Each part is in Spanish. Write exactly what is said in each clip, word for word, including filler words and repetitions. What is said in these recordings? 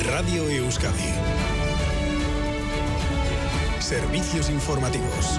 Radio Euskadi. Servicios informativos.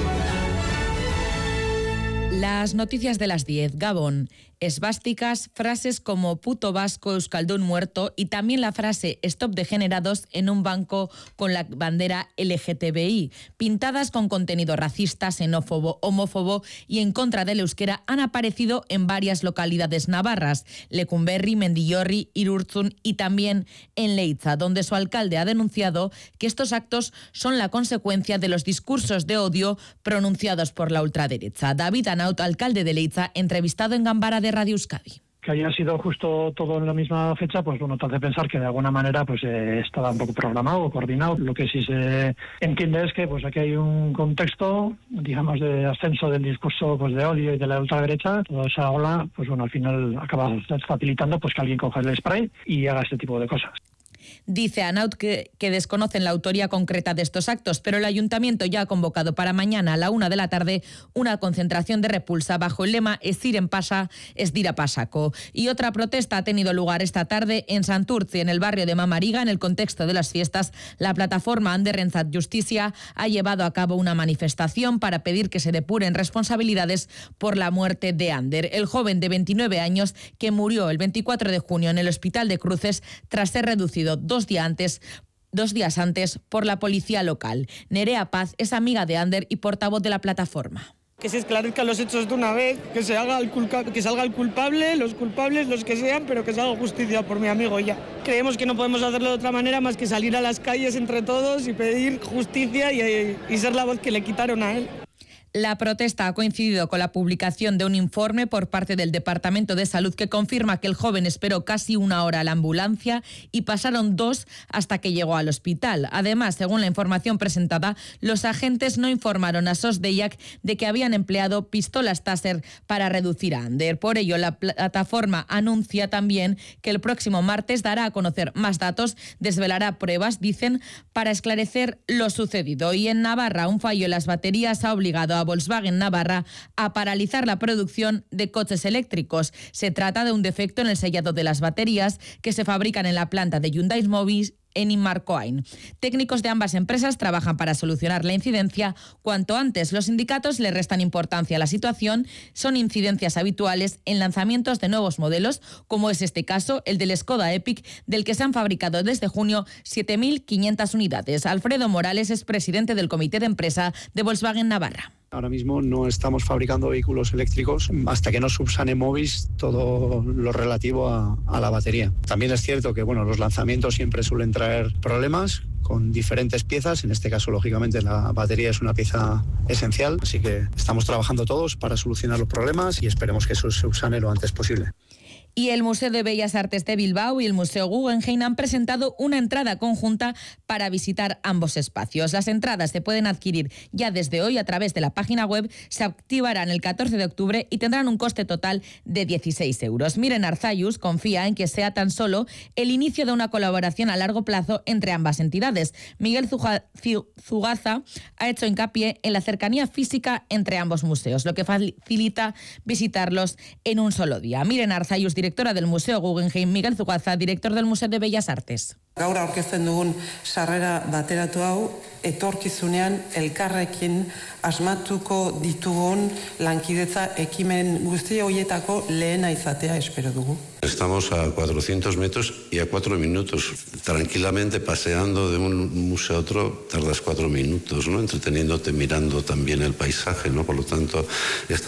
Las noticias de las diez. Gabón. Esvásticas, frases como puto vasco, euskaldún muerto y también la frase stop degenerados en un banco con la bandera L G T B I, pintadas con contenido racista, xenófobo, homófobo y en contra del euskera, han aparecido en varias localidades navarras, Lecumberri, Mendillorri, Irurzun y también en Leitza, donde su alcalde ha denunciado que estos actos son la consecuencia de los discursos de odio pronunciados por la ultraderecha. David Anaut, alcalde de Leitza, entrevistado en Gambara de Radio Euskadi. Que haya sido justo todo en la misma fecha, pues bueno, te hace pensar que de alguna manera pues eh, estaba un poco programado o coordinado. Lo que sí se entiende es que pues aquí hay un contexto, digamos, de ascenso del discurso pues de odio y de la ultraderecha. Toda esa ola, pues bueno, al final acaba facilitando pues que alguien coja el spray y haga este tipo de cosas. Dice Anaut que, que desconocen la autoría concreta de estos actos, pero el ayuntamiento ya ha convocado para mañana a la una de la tarde una concentración de repulsa bajo el lema Ezir en pasa, ez dira pasako. Y otra protesta ha tenido lugar esta tarde en Santurtzi, en el barrio de Mamariga. En el contexto de las fiestas, la plataforma Anderrentzat Justicia ha llevado a cabo una manifestación para pedir que se depuren responsabilidades por la muerte de Ander, el joven de veintinueve años que murió el veinticuatro de junio en el hospital de Cruces tras ser reducido dos días antes Dos días antes por la policía local. Nerea Paz es amiga de Ander y portavoz de la plataforma. Que se esclarezcan los hechos de una vez, que se haga el culpa, que salga el culpable, los culpables, los que sean, pero que se haga justicia por mi amigo ya. Creemos que no podemos hacerlo de otra manera más que salir a las calles entre todos y pedir justicia y, y ser la voz que le quitaron a él. La protesta ha coincidido con la publicación de un informe por parte del Departamento de Salud que confirma que el joven esperó casi una hora a la ambulancia y pasaron dos hasta que llegó al hospital. Además, según la información presentada, los agentes no informaron a SOS Deiak de que habían empleado pistolas Taser para reducir a Ander. Por ello, la plataforma anuncia también que el próximo martes dará a conocer más datos, desvelará pruebas, dicen, para esclarecer lo sucedido. Y en Navarra, un fallo en las baterías ha obligado a Volkswagen Navarra a paralizar la producción de coches eléctricos. Se trata de un defecto en el sellado de las baterías que se fabrican en la planta de Hyundai Mobis en Inmarcoain. Técnicos de ambas empresas trabajan para solucionar la incidencia cuanto antes. Los sindicatos le restan importancia a la situación. Son incidencias habituales en lanzamientos de nuevos modelos, como es este caso, el del Skoda Epic, del que se han fabricado desde junio siete mil quinientas unidades. Alfredo Morales es presidente del comité de empresa de Volkswagen Navarra. Ahora mismo no estamos fabricando vehículos eléctricos hasta que no subsane Movis todo lo relativo a, a la batería. También es cierto que bueno, los lanzamientos siempre suelen traer problemas con diferentes piezas. En este caso, lógicamente, la batería es una pieza esencial. Así que estamos trabajando todos para solucionar los problemas y esperemos que eso se subsane lo antes posible. Y el Museo de Bellas Artes de Bilbao y el Museo Guggenheim han presentado una entrada conjunta para visitar ambos espacios. Las entradas se pueden adquirir ya desde hoy a través de la página web, se activarán el catorce de octubre y tendrán un coste total de dieciséis euros. Miren Arzayus confía en que sea tan solo el inicio de una colaboración a largo plazo entre ambas entidades. Miguel Zugaza ha hecho hincapié en la cercanía física entre ambos museos, lo que facilita visitarlos en un solo día. Miren Arzayus, directora del Museo Guggenheim, Miguel Zugaza, director del Museo de Bellas Artes. Gaur aurkezten dugun sarrera bateratu hau, etorkizunean elkarrekin asmatuko ditugun lankidetza ekimen guzti horietako lehena izatea espero dugu. Estamos a cuatrocientos metros y a cuatro minutos. Tranquilamente paseando de un museo a otro tardas cuatro minutos, ¿no? Entreteniéndote, mirando también el paisaje, ¿no? Por lo tanto, esta